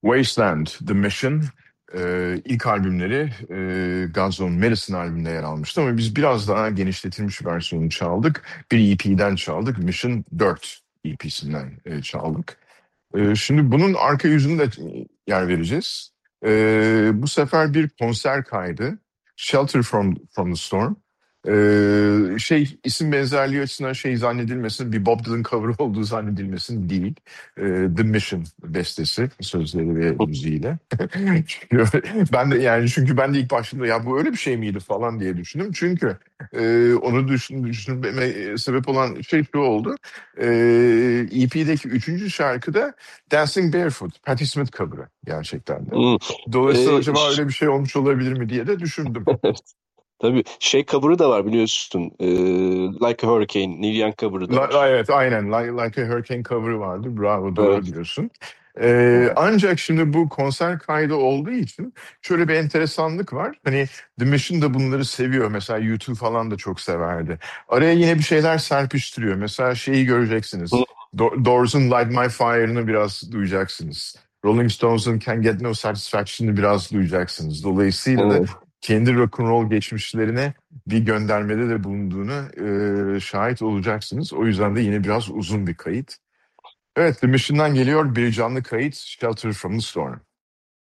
Wasteland, The Mission ilk albümleri Guns N' Medicine albümünde yer almıştı ama biz biraz daha genişletilmiş versiyonunu çaldık. Bir EP'den çaldık. Mission 4 EP'sinden çaldık. Şimdi bunun arka yüzünü de yer vereceğiz. Bu sefer bir konser kaydı. Shelter from the Storm. İsim benzerliği açısından zannedilmesin, bir Bob Dylan cover olduğu zannedilmesin değil. The Mission bestesi sözleri ve müziğiyle. Ben de ilk başta ya bu öyle bir şey miydi falan diye düşündüm. Çünkü onu düşünmeme sebep olan şey şu oldu. EP'deki üçüncü şarkıda Dancing Barefoot, Patti Smith cover'ı gerçekten de. Hmm. Dolayısıyla Ee, acaba ş- öyle bir şey olmuş olabilir mi diye de düşündüm. tabii cover'ı da var biliyorsun. Like a Hurricane, Neil Young cover'ı da var. Evet, aynen. Like a Hurricane cover'ı vardı. Bravo, doğru Evet. diyorsun. Evet. Ancak şimdi bu konser kaydı olduğu için şöyle bir enteresanlık var. Hani The Mission da bunları seviyor. Mesela YouTube falan da çok severdi. Araya yine bir şeyler serpiştiriyor. Mesela şeyi Hı, göreceksiniz. Doors'un Light My Fire'ını biraz duyacaksınız. Rolling Stones'un Can't Get No Satisfaction'ını biraz duyacaksınız. Dolayısıyla da evet. kendi rock'n'roll geçmişlerine bir göndermede de bulunduğunu şahit olacaksınız. O yüzden de yine biraz uzun bir kayıt. Evet, The Mission'dan geliyor bir canlı kayıt, Shelter from the Storm.